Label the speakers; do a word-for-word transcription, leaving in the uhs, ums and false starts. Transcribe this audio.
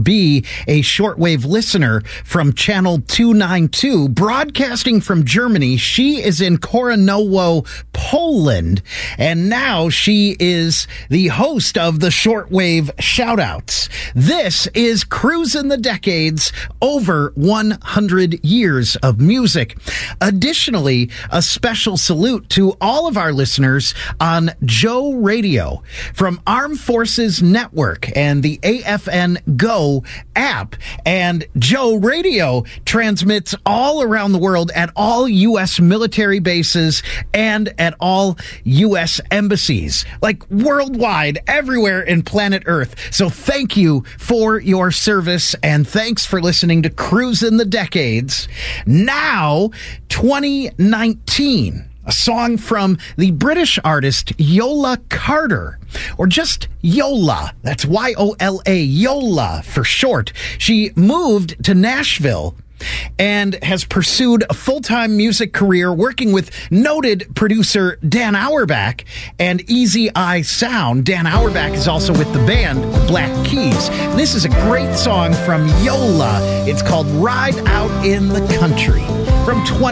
Speaker 1: be a shortwave listener from Channel two ninety-two, broadcasting from Germany. She is in Koranowo, Poland, and now she is the host of the Shortwave Shoutouts. This is Cruising the Decades, over one hundred years of music. Additionally, a special salute to all of our listeners on Joe Radio from Armed Forces Network and the A F N Go app. And Joe Radio transmits all around the world at all U S military bases and at all U S embassies, like worldwide, everywhere in planet Earth. So thank you for your service, and thanks for listening to Cruising the Decades. Now, twenty nineteen. A song from the British artist Yola Carter, or just Yola. That's Y O L A, Yola for short. She moved to Nashville and has pursued a full-time music career working with noted producer Dan Auerbach and Easy Eye Sound. Dan Auerbach is also with the band the Black Keys. This is a great song from Yola. It's called Ride Out in the Country from twenty